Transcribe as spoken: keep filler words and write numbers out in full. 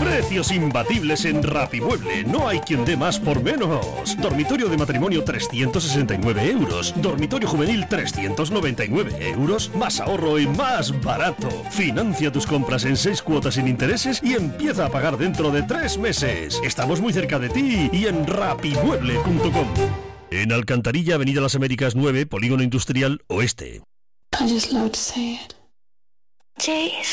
Precios imbatibles en Rapimueble. No hay quien dé más por menos. Dormitorio de matrimonio trescientos sesenta y nueve euros. Dormitorio juvenil trescientos noventa y nueve euros. Más ahorro y más barato. Financia tus compras en seis cuotas sin intereses y empieza a pagar dentro de tres meses. Estamos muy cerca de ti y en rapimueble punto com. En Alcantarilla, Avenida Las Américas nueve, Polígono Industrial Oeste. I just love to say it. Jeez.